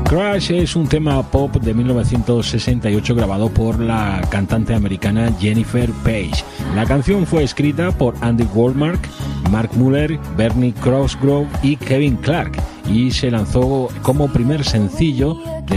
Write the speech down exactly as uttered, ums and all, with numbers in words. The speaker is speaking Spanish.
Crash es un tema pop de mil novecientos sesenta y ocho grabado por la cantante americana Jennifer Page. La canción fue escrita por Andy Womack, Mark Muller, Bernie Cosgrove y Kevin Clark y se lanzó como primer sencillo de